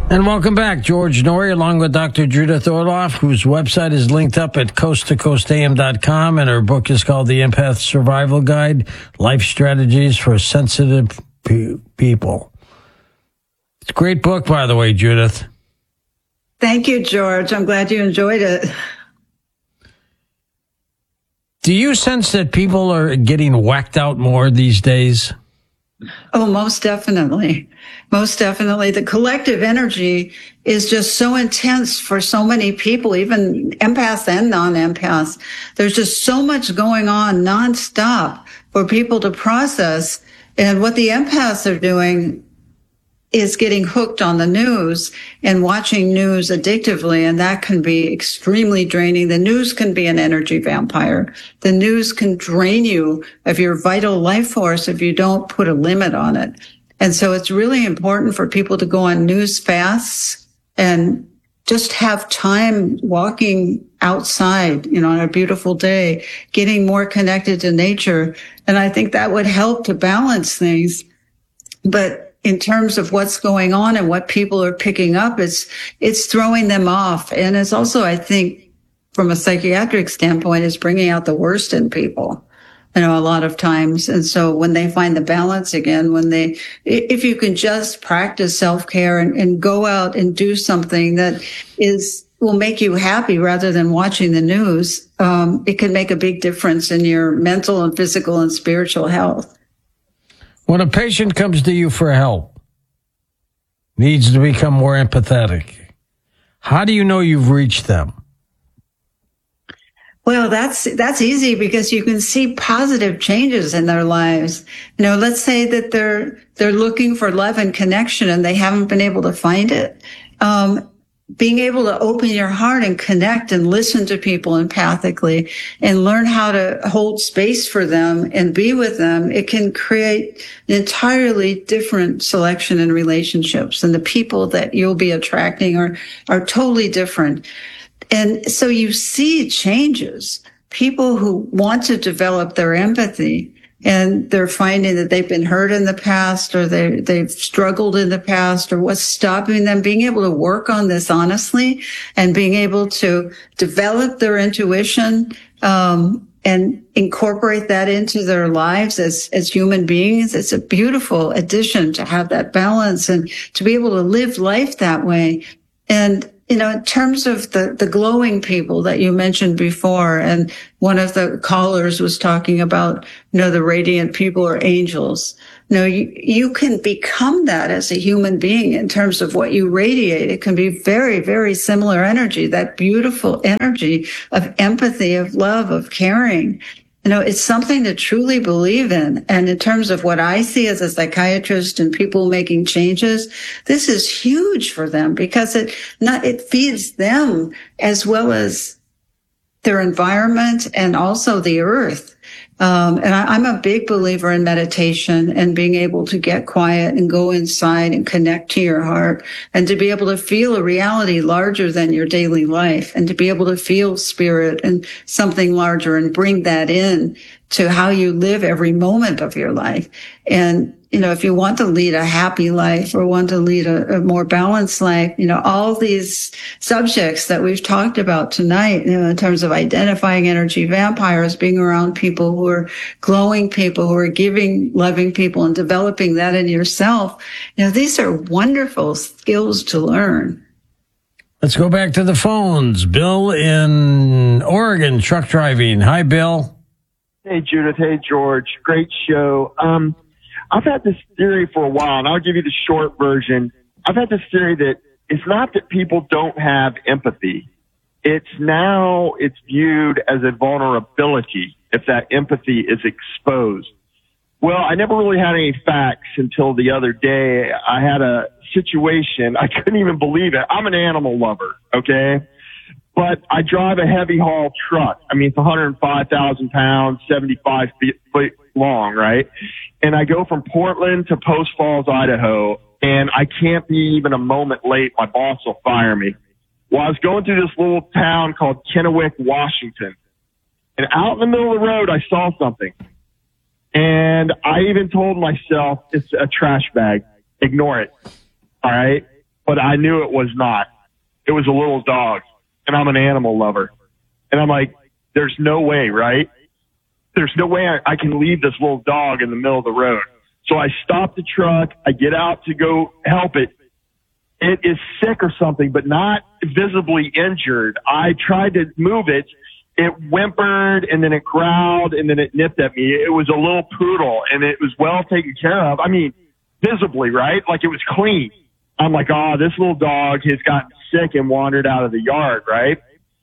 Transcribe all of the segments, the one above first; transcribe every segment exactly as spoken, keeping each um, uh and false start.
And welcome back. George Noory, along with Doctor Judith Orloff, whose website is linked up at coast to coast a m dot com, and her book is called The Empath Survival Guide, Life Strategies for Sensitive Pe- People. It's a great book, by the way, Judith. Thank you, George. I'm glad you enjoyed it. Do you sense that people are getting whacked out more these days? Oh, most definitely. Most definitely. The collective energy is just so intense for so many people, even empaths and non-empaths. There's just so much going on nonstop for people to process. And what the empaths are doing is getting hooked on the news and watching news addictively, and that can be extremely draining. The news can be an energy vampire. The news can drain you of your vital life force if you don't put a limit on it. And so it's really important for people to go on news fasts and just have time walking outside, you know, on a beautiful day, getting more connected to nature. And I think that would help to balance things. But in terms of what's going on and what people are picking up, it's, it's throwing them off. And it's also, I think, from a psychiatric standpoint, is bringing out the worst in people, you know, a lot of times. And so when they find the balance again, when they, if you can just practice self-care and, and go out and do something that is, will make you happy rather than watching the news, um, it can make a big difference in your mental and physical and spiritual health. When a patient comes to you for help, needs to become more empathetic, how do you know you've reached them? Well, that's, that's easy because you can see positive changes in their lives. You know, let's say that they're, they're looking for love and connection and they haven't been able to find it. Um, being able to open your heart and connect and listen to people empathically and learn how to hold space for them and be with them, it can create an entirely different selection in relationships. And the people that you'll be attracting are, are totally different. And so you see changes, people who want to develop their empathy, and they're finding that they've been hurt in the past, or they, they've struggled in the past, or what's stopping them being able to work on this honestly and being able to develop their intuition, um, and incorporate that into their lives as, as human beings. It's a beautiful addition to have that balance and to be able to live life that way. And you know, in terms of the, the glowing people that you mentioned before, and one of the callers was talking about, you know, the radiant people are angels. You know, you, you can become that as a human being in terms of what you radiate. It can be very, very similar energy, that beautiful energy of empathy, of love, of caring. You know, it's something to truly believe in. And in terms of what I see as a psychiatrist and people making changes, this is huge for them because it not, it feeds them as well as their environment and also the earth. Um, and I, I'm a big believer in meditation and being able to get quiet and go inside and connect to your heart and to be able to feel a reality larger than your daily life and to be able to feel spirit and something larger and bring that in to how you live every moment of your life. And you know, if you want to lead a happy life or want to lead a, a more balanced life, you know, all these subjects that we've talked about tonight, you know, in terms of identifying energy vampires, being around people who are glowing people, who are giving, loving people and developing that in yourself, you know, these are wonderful skills to learn. Let's go back to the phones. Bill in Oregon, truck driving. Hi, Bill. Hey, Judith. Hey, George. Great show. Um, I've had this theory for a while, and I'll give you the short version. I've had this theory that it's not that people don't have empathy. It's now it's viewed as a vulnerability if that empathy is exposed. Well, I never really had any facts until the other day. I had a situation. I couldn't even believe it. I'm an animal lover, okay? But I drive a heavy haul truck. I mean, it's one hundred five thousand pounds, seventy-five feet long, right? And I go from Portland to Post Falls, Idaho, and I can't be even a moment late. My boss will fire me. Well, I was going through this little town called Kennewick, Washington. And out in the middle of the road, I saw something. And I even told myself, it's a trash bag. Ignore it. All right? but I knew it was not. It was a little dog, and I'm an animal lover. And I'm like, there's no way, right? There's no way I, I can leave this little dog in the middle of the road. So I stop the truck. I get out to go help it. It is sick or something, but not visibly injured. I tried to move it. It whimpered, and then it growled, and then it nipped at me. It was a little poodle, and it was well taken care of. I mean, visibly, right? Like it was clean. I'm like, oh, this little dog has gotten sick and wandered out of the yard, right?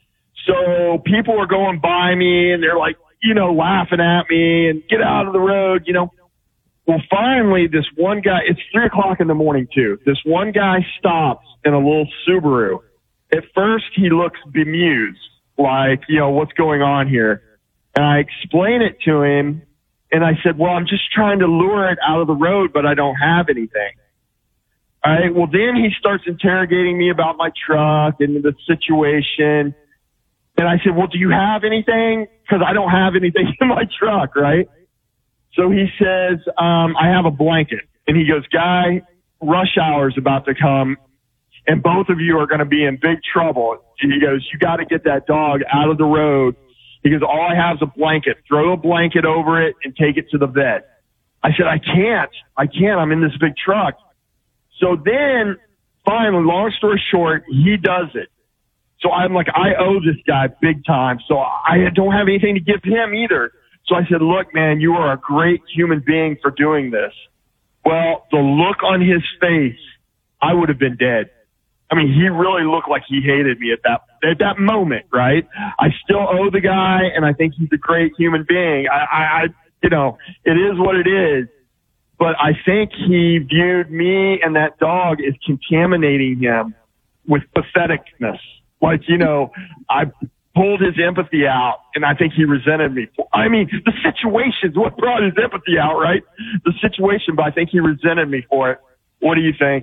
So people are going by me, and they're like, you know, laughing at me and get out of the road, you know. Well, finally, this one guy, it's three o'clock in the morning too. This one guy stops in a little Subaru. At first, he looks bemused, like, you know, what's going on here? And I explain it to him, and I said, well, I'm just trying to lure it out of the road, but I don't have anything. All right. Well, then he starts interrogating me about my truck and the situation. And I said, well, do you have anything? Because I don't have anything in my truck, right? So he says, um, I have a blanket. And he goes, Guy, rush hour is about to come, and both of you are going to be in big trouble. And he goes, you got to get that dog out of the road. He goes, all I have is a blanket. Throw a blanket over it and take it to the vet. I said, I can't. I can't. I'm in this big truck. So then, finally, long story short, he does it. So I'm like, I owe this guy big time. So I don't have anything to give him either. So I said, look, man, you are a great human being for doing this. Well, the look on his face, I would have been dead. I mean, he really looked like he hated me at that at that moment, right? I still owe the guy, and I think he's a great human being. I, I, I you know, it is what it is. But I think he viewed me and that dog as contaminating him with patheticness. Like, you know, I pulled his empathy out, and I think he resented me. I mean, the situation's what brought his empathy out, right? The situation, but I think he resented me for it. What do you think?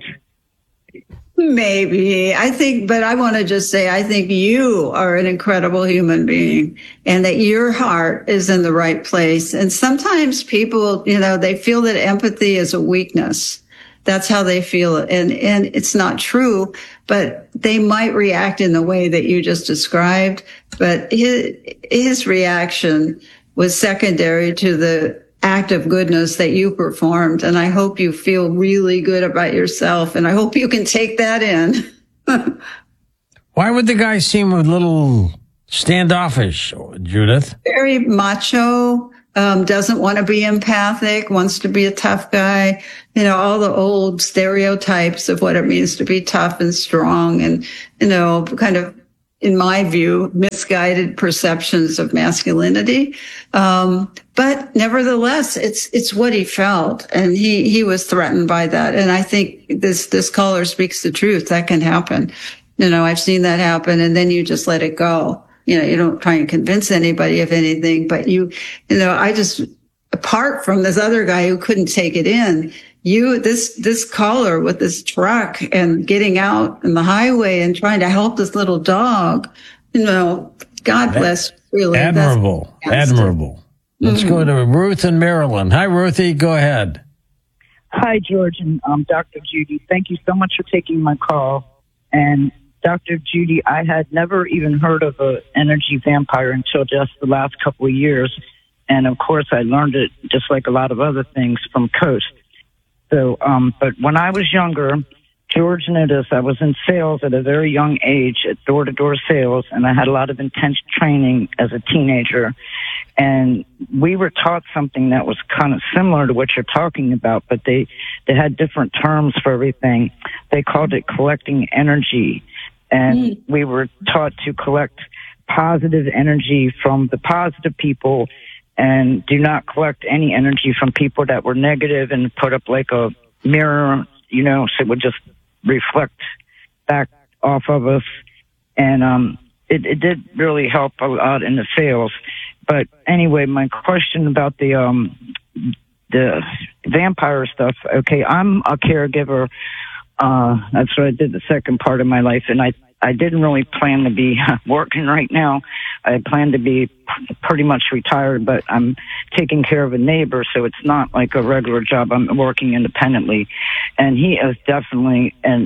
Maybe. I think, but I want to just say, I think you are an incredible human being, and that your heart is in the right place. And sometimes people, you know, they feel that empathy is a weakness. That's how they feel it. And, and it's not true, but they might react in the way that you just described. But his, his reaction was secondary to the act of goodness that you performed. And I hope you feel really good about yourself. And I hope you can take that in. Why would the guy seem a little standoffish, Judith? Very macho. Um, doesn't want to be empathic, wants to be a tough guy. You know, all the old stereotypes of what it means to be tough and strong, and, you know, kind of, in my view, misguided perceptions of masculinity. Um, but nevertheless, it's, it's what he felt, and he, he was threatened by that. And I think this, this caller speaks the truth. That can happen. You know, I've seen that happen, and then you just let it go. You know, you don't try and convince anybody of anything, but you, you know, I just, apart from this other guy who couldn't take it in, you, this, this caller with this truck and getting out on the highway and trying to help this little dog, you know, God bless, really. Admirable. Admirable. Let's mm-hmm. go to Ruth in Maryland. Hi, Ruthie. Go ahead. Hi, George and um, Doctor Judy. Thank you so much for taking my call. And Doctor Judy, I had never even heard of an energy vampire until just the last couple of years. And of course, I learned it just like a lot of other things from Coast. So, um, but when I was younger, George noticed I was in sales at a very young age, at door-to-door sales, and I had a lot of intense training as a teenager. And we were taught something that was kind of similar to what you're talking about, but they, they had different terms for everything. They called it collecting energy. And mm. we were taught to collect positive energy from the positive people and do not collect any energy from people that were negative, and put up like a mirror, you know, so it would just reflect back off of us. And um, it, it did really help a lot in the sales. But anyway, my question about the um, the vampire stuff. Okay, I'm a caregiver. Uh, that's what I did the second part of my life. And I, I didn't really plan to be working right now. I planned to be pretty much retired, but I'm taking care of a neighbor. So it's not like a regular job. I'm working independently, and he is definitely an,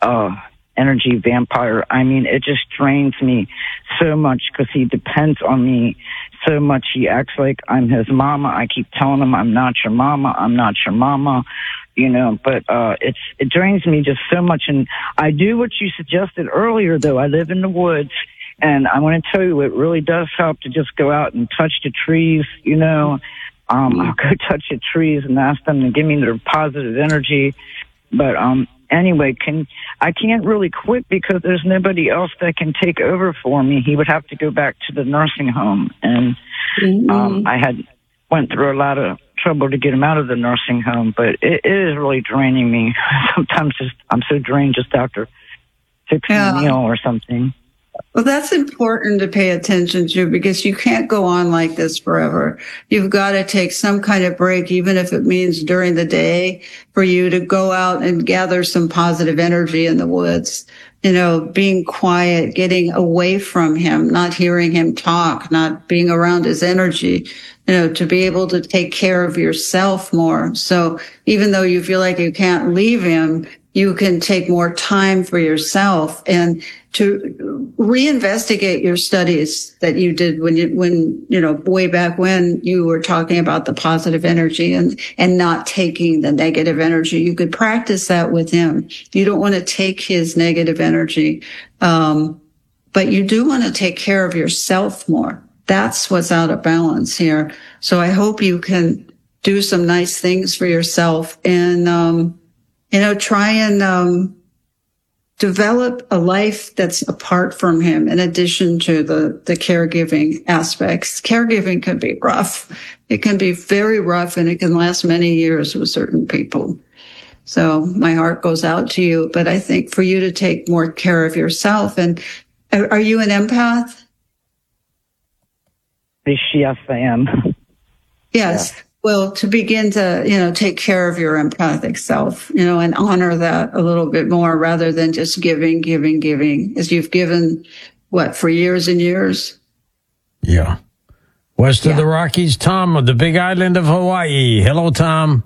uh, energy vampire. I mean, it just drains me so much because he depends on me so much. He acts like I'm his mama. I keep telling him, I'm not your mama. I'm not your mama. You know, but uh, it's it drains me just so much. And I do what you suggested earlier, though. I live in the woods, and I want to tell you, it really does help to just go out and touch the trees, you know. Um, I'll go touch the trees and ask them to give me their positive energy. But um, anyway, can I can't really quit because there's nobody else that can take over for me. He would have to go back to the nursing home. And mm-hmm. um, I had went through a lot of trouble to get him out of the nursing home, but it, it is really draining me. Sometimes just, I'm so drained just after fixing yeah. a meal or something. Well, that's important to pay attention to because you can't go on like this forever. You've got to take some kind of break, even if it means during the day, for you to go out and gather some positive energy in the woods. You know, being quiet, getting away from him, not hearing him talk, not being around his energy, you know, to be able to take care of yourself more. So even though you feel like you can't leave him, you can take more time for yourself and to reinvestigate your studies that you did when you, when, you know, way back when you were talking about the positive energy and, and not taking the negative energy. You could practice that with him. You don't want to take his negative energy. Um, but you do want to take care of yourself more. That's what's out of balance here. So I hope you can do some nice things for yourself and, um, you know, try and, um, develop a life that's apart from him in addition to the, the caregiving aspects. Caregiving can be rough. It can be very rough and it can last many years with certain people. So my heart goes out to you, but I think for you to take more care of yourself. And are you an empath? Yes, I am. Yes. Yeah. Well, to begin to, you know, take care of your empathic self, you know, and honor that a little bit more rather than just giving, giving, giving, as you've given, what, for years and years? Yeah. West yeah. of the Rockies, Tom of the Big Island of Hawaii. Hello, Tom.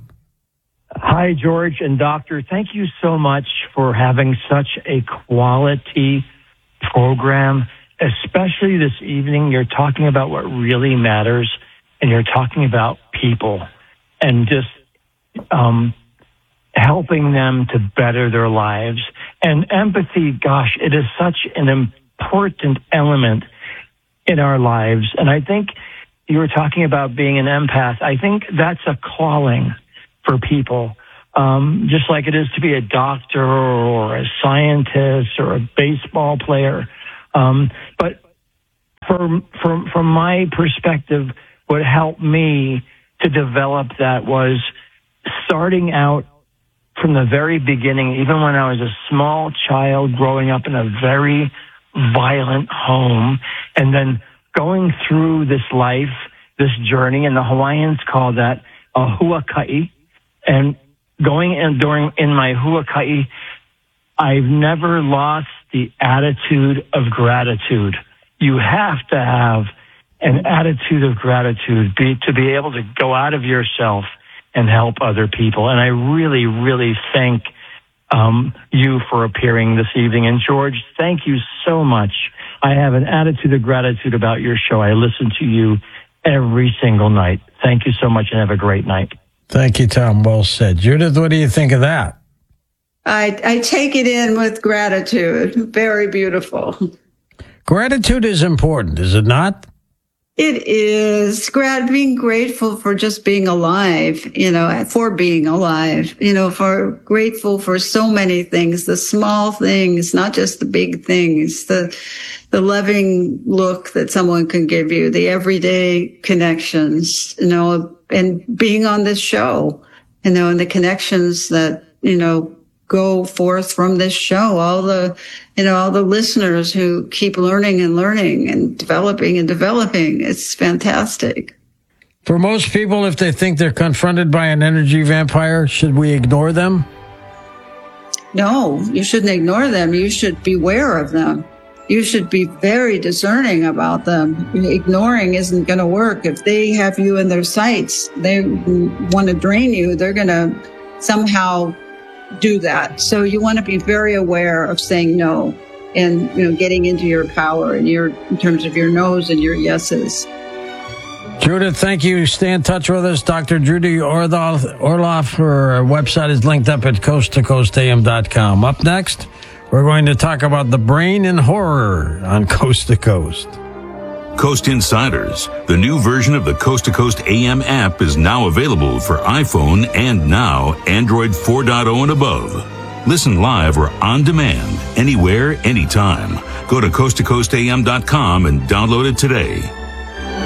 Hi, George and Doctor. Thank you so much for having such a quality program, especially this evening. You're talking about what really matters. And you're talking about people and just um, helping them to better their lives. And empathy, gosh, it is such an important element in our lives. And I think you were talking about being an empath. I think that's a calling for people, um, just like it is to be a doctor or a scientist or a baseball player. Um, but from, from, from my perspective, what helped me to develop that was starting out from the very beginning, even when I was a small child growing up in a very violent home, and then going through this life, this journey, and the Hawaiians call that a huaka'i, and going in during in my huaka'i, I've never lost the attitude of gratitude. You have to have an attitude of gratitude, be, to be able to go out of yourself and help other people. And I really, really thank um, you for appearing this evening. And George, thank you so much. I have an attitude of gratitude about your show. I listen to you every single night. Thank you so much and have a great night. Thank you, Tom. Well said. Judith, what do you think of that? I, I take it in with gratitude. Very beautiful. Gratitude is important, is it not? It is grat- being grateful for just being alive, you know, for being alive, you know, for grateful for so many things, the small things, not just the big things, the, the loving look that someone can give you, the everyday connections, you know, and being on this show, you know, and the connections that, you know, go forth from this show, all the, you know, all the listeners who keep learning and learning and developing and developing. It's fantastic. For most people, if they think they're confronted by an energy vampire, should we ignore them? No, you shouldn't ignore them. You should beware of them. You should be very discerning about them. Ignoring isn't going to work. If they have you in their sights, they want to drain you, they're going to somehow do that. So you want to be very aware of saying no and, you know, getting into your power and your, in terms of your no's and your yeses. Judith, thank you. Stay in touch with us. Doctor Judy Orloff, Orloff, her website is linked up at coast to coast a m dot com. Up next, we're going to talk about the brain and horror on Coast to Coast. Coast Insiders, the new version of the Coast to Coast A M app, is now available for iPhone and now Android four point oh and above. Listen live or on demand, anywhere, anytime. Go to coast to coast a m dot com and download it today.